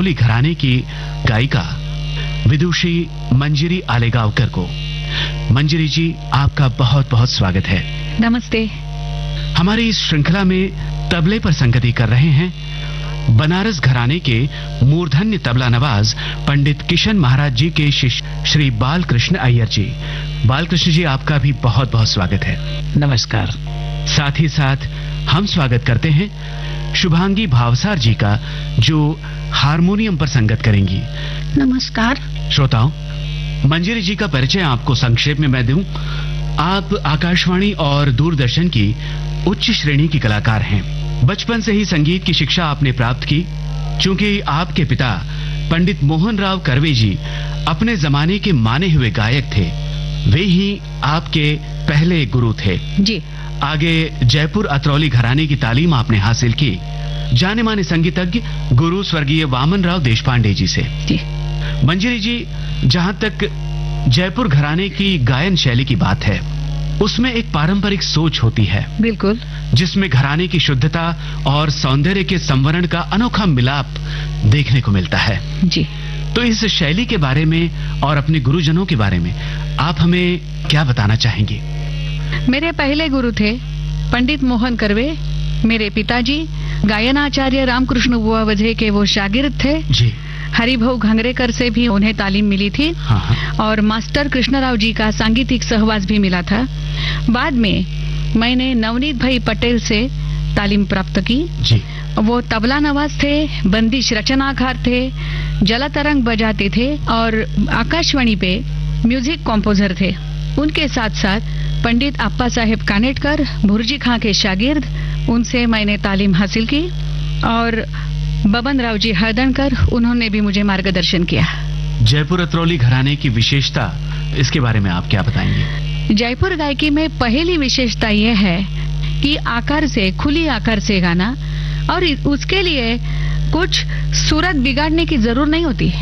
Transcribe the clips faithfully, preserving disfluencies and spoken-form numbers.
घराने की गायिका विदुषी मंजरी आलेगांवकर को। मंजरी जी, आपका बहुत बहुत स्वागत है। नमस्ते। हमारी इस श्रृंखला में तबले पर संगति कर रहे हैं बनारस घराने के मूर्धन्य तबला नवाज पंडित किशन महाराज जी के शिष्य श्री बालकृष्ण अय्यर जी। बालकृष्ण जी, आपका भी बहुत बहुत स्वागत है। नमस्कार। साथ ही साथ हम स्वागत करते हैं शुभांगी भावसार जी का, जो हारमोनियम पर संगत करेंगी। नमस्कार। श्रोताओं, मंजरी जी का परिचय आपको संक्षेप में मैं दूं। आप आकाशवाणी और दूरदर्शन की उच्च श्रेणी की कलाकार हैं। बचपन से ही संगीत की शिक्षा आपने प्राप्त की। चूंकि आपके पिता पंडित मोहन राव कर्वे जी अपने जमाने के माने हुए गायक थे, वे ही आपके पहले गुरु थे जी। आगे जयपुर अतरौली घराने की तालीम आपने हासिल की जाने माने संगीतज्ञ गुरु स्वर्गीय वामन राव देशपांडे जी से। जी। मंजरी जी, जहां तक जयपुर घराने की गायन शैली की बात है, उसमें एक पारंपरिक सोच होती है, बिल्कुल, जिसमें घराने की शुद्धता और सौंदर्य के संवरण का अनोखा मिलाप देखने को मिलता है। जी। तो इस शैली के बारे में और अपने गुरुजनों के बारे में आप हमें क्या बताना चाहेंगे? मेरे पहले गुरु थे पंडित मोहन कर्वे। मेरे पिताजी गायनाचार्य रामकृष्ण बुआ वजह के वो शागिर्द थे जी। हरिभाऊ घंगरेकर से भी उन्हें तालीम मिली थी। हाँ हाँ। और मास्टर कृष्णराव जी का सांगीतिक सहवास भी मिला था। बाद में मैंने नवनीत भाई पटेल से तालीम प्राप्त की जी। वो तबला नवाज थे, बंदिश रचनाकार थे, जलतरंग बजाते थे और आकाशवाणी पे म्यूजिक कॉम्पोजर थे। उनके साथ साथ पंडित अप्पा साहेब कानेटकर, भुर्जी खां के शागिर्द, उनसे मैंने तालीम हासिल की। और बबन राव जी हरदणकर, उन्होंने भी मुझे मार्गदर्शन किया। जयपुर अतरौली घराने की विशेषता, इसके बारे में आप क्या बताएंगे? जयपुर गायकी में पहली विशेषता यह है कि आकार से, खुली आकार से गाना, और उसके लिए कुछ सूरत बिगाड़ने की जरूरत नहीं होती।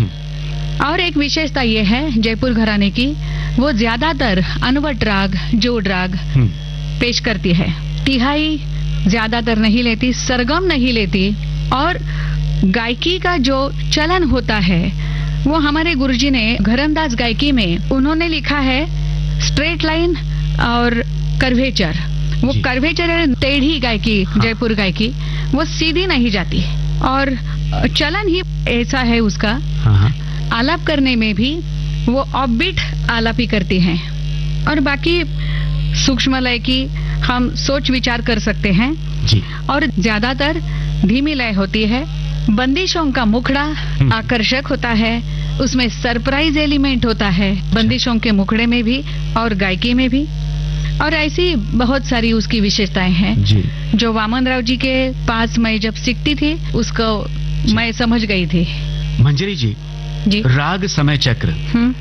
और एक विशेषता यह है जयपुर घराने की, वो ज्यादातर अनवट राग, जोड़ राग पेश करती है। तिहाई ज्यादातर नहीं लेती, सरगम नहीं लेती। और गायकी का जो चलन होता है वो हमारे गुरुजी ने घरंदाज गायकी में उन्होंने लिखा है स्ट्रेट लाइन और कर्वेचर। वो कर्वेचर है टेढ़ी गायकी। हाँ। जयपुर गायकी वो सीधी नहीं जाती और चलन ही ऐसा है उसका। हाँ। आलाप करने में भी वो ऑफबीट आलापी करती हैं। और बाकी सूक्ष्म लय की हम सोच विचार कर सकते हैं जी। और ज्यादातर धीमी लय होती है। बंदिशों का मुखड़ा आकर्षक होता है, उसमें सरप्राइज एलिमेंट होता है बंदिशों के मुखड़े में भी और गायकी में भी। और ऐसी बहुत सारी उसकी विशेषताएं हैं जी। जो वामन राव जी के पास मैं जब सीखती थी उसको मैं समझ गई थी। मंजरी जी, जी। राग समय चक्र,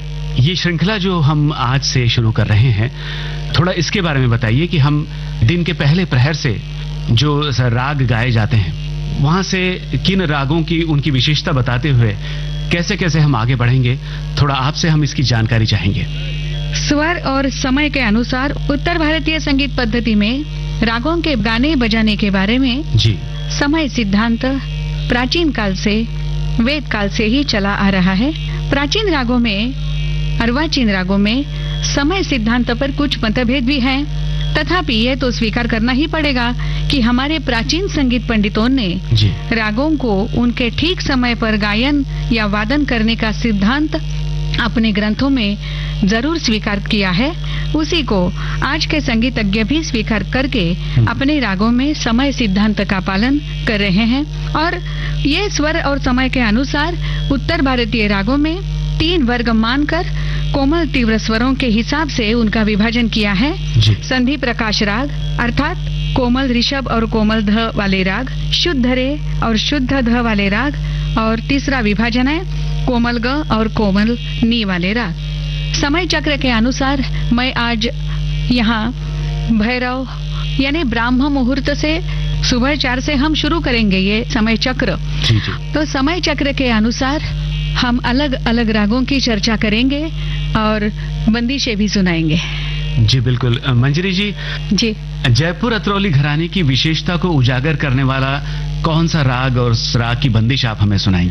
ये श्रृंखला जो हम आज से शुरू कर रहे हैं, थोड़ा इसके बारे में बताइए कि हम दिन के पहले प्रहर से जो राग गाए जाते हैं, वहां से किन रागों की उनकी विशेषता बताते हुए कैसे कैसे हम आगे बढ़ेंगे, थोड़ा आपसे हम इसकी जानकारी चाहेंगे। स्वर और समय के अनुसार उत्तर भारतीय संगीत पद्धति में रागों के गाने बजाने के बारे में जी समय सिद्धांत प्राचीन काल से, वेद काल से ही चला आ रहा है। प्राचीन रागों में, अर्वाचीन रागों में समय सिद्धांत पर कुछ मतभेद भी हैं, तथापि यह तो स्वीकार करना ही पड़ेगा कि हमारे प्राचीन संगीत पंडितों ने जी। रागों को उनके ठीक समय पर गायन या वादन करने का सिद्धांत अपने ग्रंथों में जरूर स्वीकार किया है। उसी को आज के संगीतज्ञ भी स्वीकार करके अपने रागों में समय सिद्धांत का पालन कर रहे हैं। और ये स्वर और समय के अनुसार उत्तर भारतीय रागों में तीन वर्ग मानकर कोमल तीव्र स्वरों के हिसाब से उनका विभाजन किया है। संधि प्रकाश राग अर्थात कोमल ऋषभ और कोमल ध वाले राग, शुद्ध रे और शुद्ध ध वाले राग, और तीसरा विभाजन है कोमल ग और कोमल नी वाले राग। समय चक्र के अनुसार मैं आज यहाँ भैरव यानी ब्राह्म मुहूर्त से सुबह चार से हम शुरू करेंगे ये समय चक्र। जी जी। तो समय चक्र के अनुसार हम अलग अलग रागों की चर्चा करेंगे और बंदिशें भी सुनाएंगे। जी बिल्कुल। मंजरी जी, जी जयपुर अतरौली घराने की विशेषता को उजागर करने वाला कौन सा राग और राग की बंदिश आप हमें सुनाएंगे?